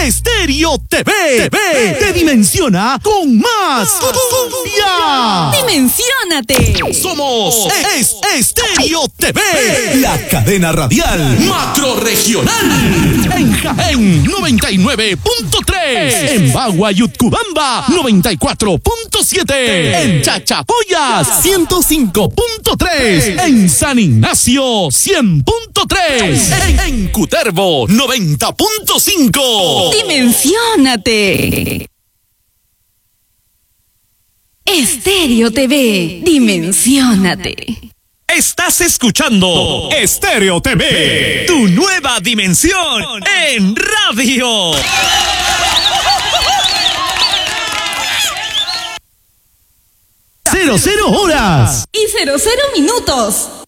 Estéreo TV te dimensiona con más cumbia. ¡Dimensiónate! Somos Estéreo TV, la cadena radial macrorregional. En Jaén, 99.3. En Bagua y Utcubamba, 94.7. En Chachapoyas, 105.3. En San Ignacio, 100.3. En Cutervo, 90.5. ¡Dimensiónate! Estéreo TV, dimensiónate. Estás escuchando Estéreo TV, tu nueva dimensión en radio. 00 horas y 00 minutos.